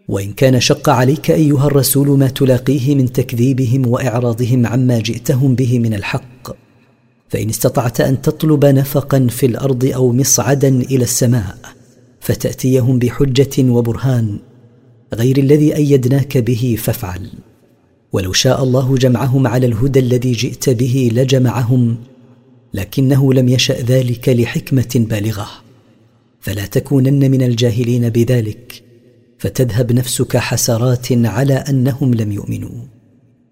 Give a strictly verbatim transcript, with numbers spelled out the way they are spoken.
وإن كان شق عليك أيها الرسول ما تلاقيه من تكذيبهم وإعراضهم عما جئتهم به من الحق، فإن استطعت أن تطلب نفقا في الأرض أو مصعدا إلى السماء فتأتيهم بحجة وبرهان غير الذي أيدناك به فافعل. ولو شاء الله جمعهم على الهدى الذي جئت به لجمعهم، لكنه لم يشأ ذلك لحكمة بالغة، فلا تكونن من الجاهلين بذلك فتذهب نفسك حسرات على أنهم لم يؤمنوا.